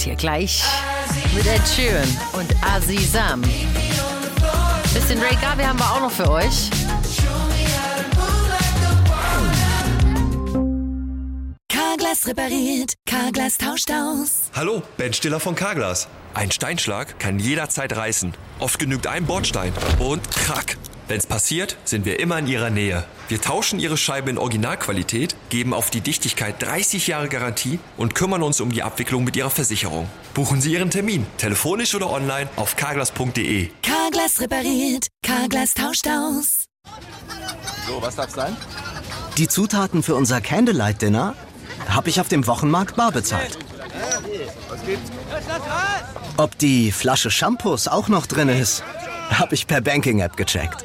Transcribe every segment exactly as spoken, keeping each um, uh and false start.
hier gleich mit Ed Sheeran und Azizam. Bisschen Ray Garvey haben wir auch noch für euch. Carglass repariert, Carglass tauscht aus. Hallo, Ben Stiller von Carglass. Ein Steinschlag kann jederzeit reißen. Oft genügt ein Bordstein und krack. Wenn's passiert, sind wir immer in Ihrer Nähe. Wir tauschen Ihre Scheibe in Originalqualität, geben auf die Dichtigkeit dreißig Jahre Garantie und kümmern uns um die Abwicklung mit Ihrer Versicherung. Buchen Sie Ihren Termin, telefonisch oder online auf carglass punkt de. Carglass repariert, Carglass tauscht aus. So, was darf's sein? Die Zutaten für unser Candlelight-Dinner habe ich auf dem Wochenmarkt bar bezahlt. Was gibt's? Ob die Flasche Shampoos auch noch drin ist, habe ich per Banking-App gecheckt.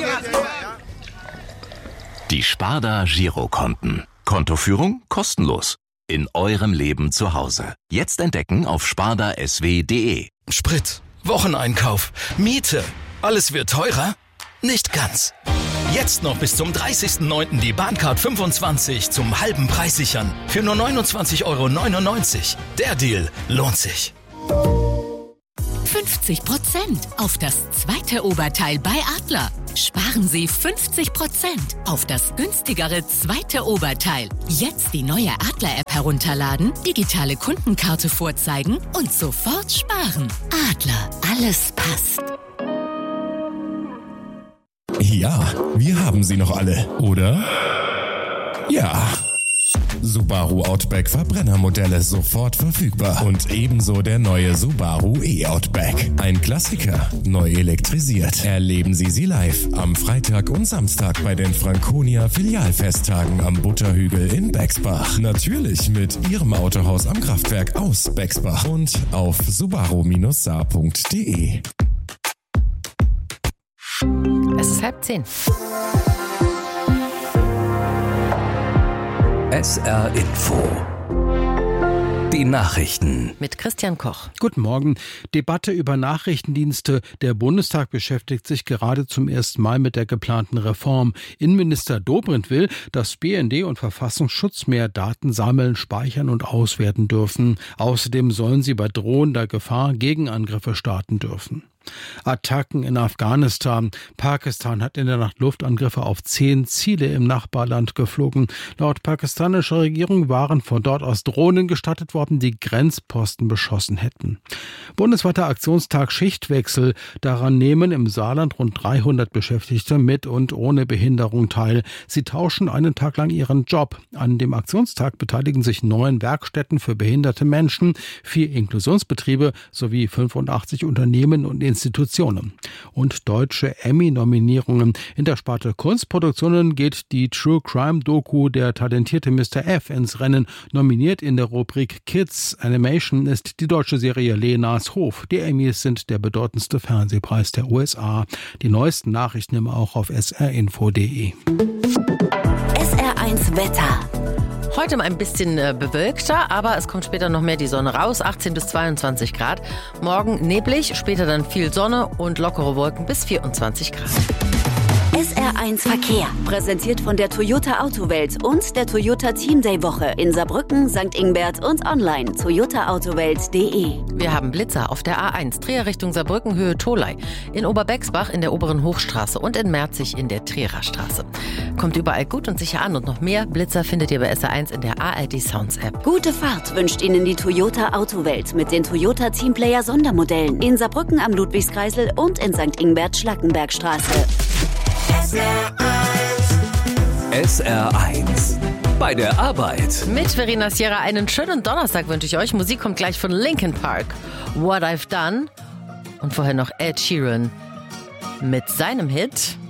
Die Sparda Girokonten. Kontoführung kostenlos. In eurem Leben zu Hause. Jetzt entdecken auf sparda s w punkt de. Sprit, Wocheneinkauf, Miete. Alles wird teurer? Nicht ganz. Jetzt noch bis zum dreißigsten neunten die Bahncard fünfundzwanzig zum halben Preis sichern. Für nur neunundzwanzig Euro neunundneunzig. Der Deal lohnt sich. fünfzig Prozent auf das zweite Oberteil bei Adler. Sparen Sie fünfzig Prozent auf das günstigere zweite Oberteil. Jetzt die neue Adler-App herunterladen, digitale Kundenkarte vorzeigen und sofort sparen. Adler, alles passt. Ja, wir haben sie noch alle, oder? Ja. Subaru Outback Verbrennermodelle sofort verfügbar. Und ebenso der neue Subaru E-Outback. Ein Klassiker, neu elektrisiert. Erleben Sie sie live am Freitag und Samstag bei den Franconia Filialfesttagen am Butterhügel in Bexbach. Natürlich mit Ihrem Autohaus am Kraftwerk aus Bexbach und auf subaru Bindestrich saar punkt de. Es ist halb zehn. S R Info. Die Nachrichten. Mit Christian Koch. Guten Morgen. Debatte über Nachrichtendienste. Der Bundestag beschäftigt sich gerade zum ersten Mal mit der geplanten Reform. Innenminister Dobrindt will, dass B N D und Verfassungsschutz mehr Daten sammeln, speichern und auswerten dürfen. Außerdem sollen sie bei drohender Gefahr Gegenangriffe starten dürfen. Attacken in Afghanistan. Pakistan hat in der Nacht Luftangriffe auf zehn Ziele im Nachbarland geflogen. Laut pakistanischer Regierung waren von dort aus Drohnen gestartet worden, die Grenzposten beschossen hätten. Bundesweiter Aktionstag Schichtwechsel. Daran nehmen im Saarland rund dreihundert Beschäftigte mit und ohne Behinderung teil. Sie tauschen einen Tag lang ihren Job. An dem Aktionstag beteiligen sich neun Werkstätten für behinderte Menschen, vier Inklusionsbetriebe sowie fünfundachtzig Unternehmen und Institutionen. Und deutsche Emmy-Nominierungen. In der Sparte Kunstproduktionen geht die True-Crime-Doku Der talentierte Mister F ins Rennen. Nominiert in der Rubrik Kids Animation ist die deutsche Serie Lenas Hof. Die Emmys sind der bedeutendste Fernsehpreis der U S A. Die neuesten Nachrichten immer auch auf s r info punkt de. S R eins Wetter. Heute mal ein bisschen äh, bewölkter, aber es kommt später noch mehr die Sonne raus, achtzehn bis zweiundzwanzig Grad. Morgen neblig, später dann viel Sonne und lockere Wolken bis vierundzwanzig Grad. S R eins Verkehr, präsentiert von der Toyota Autowelt und der Toyota Team Day Woche in Saarbrücken, Sankt Ingbert und online toyota autowelt punkt de. Wir haben Blitzer auf der A eins, Trier Richtung Saarbrücken, Höhe Tholey, in Oberbexbach in der oberen Hochstraße und in Merzig in der Trierer Straße. Kommt überall gut und sicher an und noch mehr Blitzer findet ihr bei S R eins in der A R D Sounds App. Gute Fahrt wünscht Ihnen die Toyota Autowelt mit den Toyota Teamplayer Sondermodellen in Saarbrücken am Ludwigskreisel und in Sankt Ingbert Schlackenbergstraße. S R eins. S R eins. Bei der Arbeit. Mit Verena Sierra einen schönen Donnerstag wünsche ich euch. Musik kommt gleich von Linkin Park. What I've Done. Und vorher noch Ed Sheeran mit seinem Hit